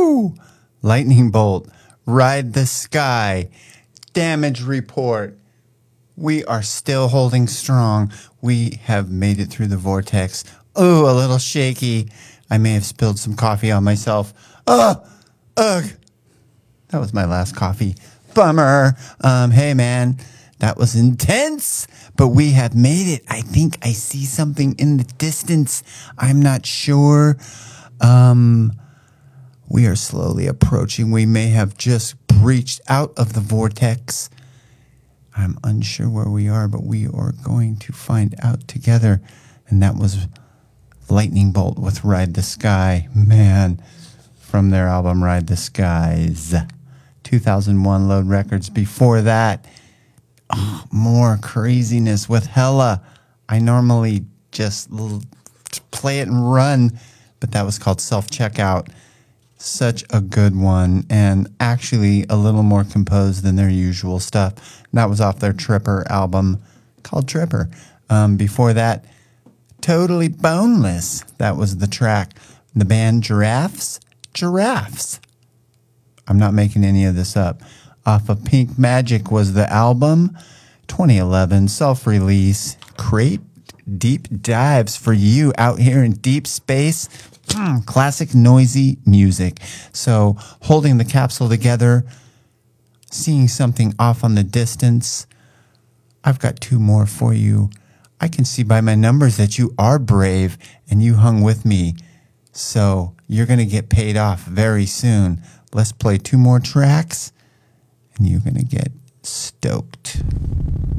Woo! Lightning Bolt, Ride the Sky, Damage Report. We are still holding strong. We have made it through the vortex. Oh, a little shaky. I may have spilled some coffee on myself. Ugh! That was my last coffee. Bummer. Hey, man, that was intense, but we have made it. I think I see something in the distance. I'm not sure. We are slowly approaching. We may have just breached out of the vortex. I'm unsure where we are, but we are going to find out together. And that was Lightning Bolt with Ride the Sky. Man, from their album Ride the Skies. 2001 Load Records. Before that, more craziness with Hella. I normally just play it and run, but that was called Self-Checkout. Such a good one, and actually a little more composed than their usual stuff. And that was off their Tripper album called Tripper. Before that, Totally Boneless. That was the track. The band Giraffes. I'm not making any of this up. Off of Pink Magic was the album. 2011 self-release. Great deep dives for you out here in deep space. Classic noisy music. So holding the capsule together, seeing something off on the distance. I've got two more for you. I can see by my numbers that you are brave and you hung with me. So you're going to get paid off very soon. Let's play two more tracks and you're going to get stoked.